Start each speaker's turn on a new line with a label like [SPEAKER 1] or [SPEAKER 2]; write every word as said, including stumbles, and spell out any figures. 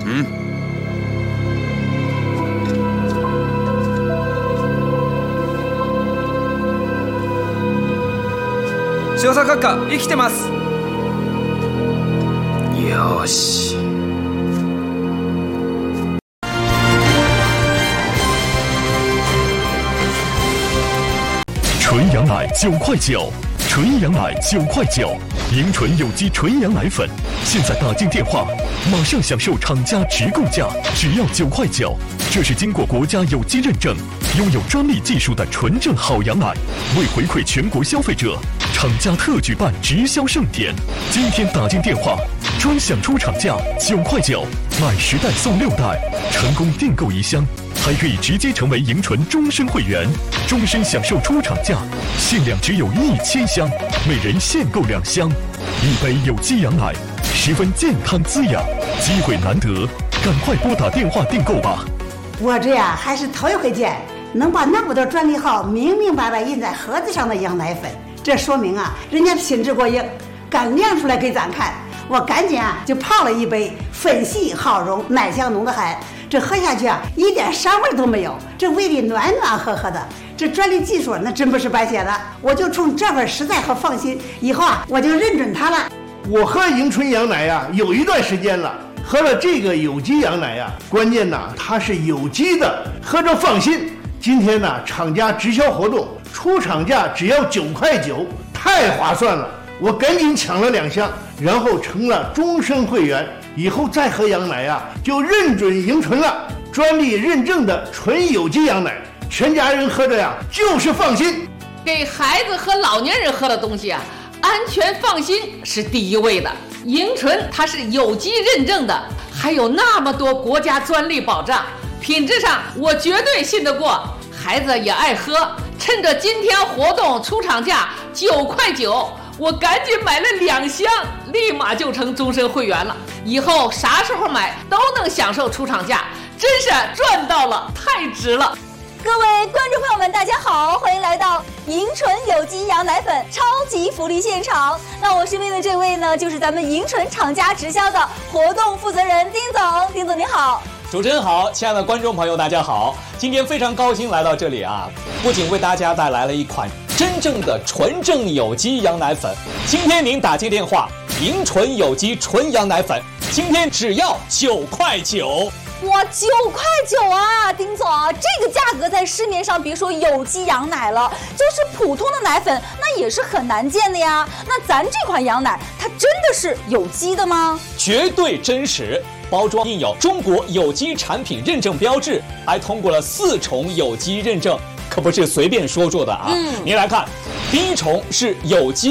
[SPEAKER 1] 嗯。
[SPEAKER 2] 少佐閣下生きてます。
[SPEAKER 1] よし。
[SPEAKER 3] 纯羊奶九块九，纯羊奶九块九，迎纯有机纯羊奶粉，现在打进电话，马上享受厂家直购价，只要九块九。这是经过国家有机认证、拥有专利技术的纯正好羊奶。为回馈全国消费者，厂家特举办直销盛典，今天打进电话，专享出厂价九块九，买十袋送六袋，成功订购一箱，还可以直接成为迎纯终身会员，终身享受出厂价，限量只有一千箱，每人限购两箱，一杯有机羊奶，十分健康滋养，机会难得，赶快拨打电话订购吧。
[SPEAKER 4] 我这呀还是头一回见能把那么多专利号明明白白印在盒子上的羊奶粉，这说明啊人家品质过硬，敢亮出来给咱看。我赶紧啊就泡了一杯，粉细好溶，奶香浓得很，这喝下去啊一点膻味都没有，这胃里暖暖和和的。这专利技术那真不是白写的，我就冲这份实在和放心，以后啊我就认准它了。
[SPEAKER 5] 我喝迎纯羊奶呀有一段时间了，喝了这个有机羊奶呀，关键呐它是有机的，喝着放心。今天呢厂家直销活动，出厂价只要九块九，太划算了。我赶紧抢了两箱，然后成了终身会员，以后再喝羊奶呀就认准迎纯了，专利认证的纯有机羊奶，全家人喝着呀就是放心。
[SPEAKER 6] 给孩子和老年人喝的东西啊，安全放心是第一位的。迎纯它是有机认证的，还有那么多国家专利保障，品质上我绝对信得过，孩子也爱喝。趁着今天活动出厂价九块九，我赶紧买了两箱，立马就成终身会员了。以后啥时候买都能享受出厂价，真是赚到了，太值了。
[SPEAKER 7] 各位观众朋友们，大家好，欢迎来到迎纯有机羊奶粉超级福利现场。那我身边的这位呢，就是咱们迎纯厂家直销的活动负责人丁总。丁总你好。
[SPEAKER 8] 主持人好，亲爱的观众朋友大家好，今天非常高兴来到这里啊，不仅为大家带来了一款真正的纯正有机羊奶粉，今天您打进电话，迎纯有机纯羊奶粉，今天只要九块九。
[SPEAKER 7] 哇，九块九啊，丁总，这个价格在市面上别说有机羊奶了，就是普通的奶粉那也是很难见的呀。那咱这款羊奶它真的是有机的吗？
[SPEAKER 8] 绝对真实，包装印有中国有机产品认证标志，还通过了四重有机认证，可不是随便说说的啊。嗯，您来看，第一重是有机